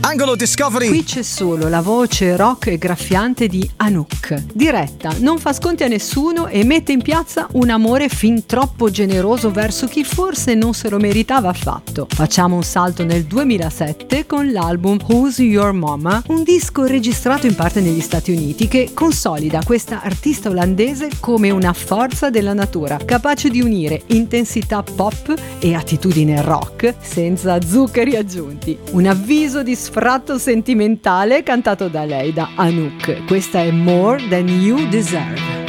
Angolo Discovery. Qui c'è solo la voce rock e graffiante di Anouk. Diretta, non fa sconti a nessuno e mette in piazza un amore fin troppo generoso verso chi forse non se lo meritava affatto. Facciamo un salto nel 2007 con l'album Who's Your Mama, un disco registrato in parte negli Stati Uniti che consolida questa artista olandese come una forza della natura, capace di unire intensità pop e attitudine rock senza zuccheri aggiunti. Un avviso di sfratto sentimentale cantato da lei, da Anouk. Questa è More Than You Deserve.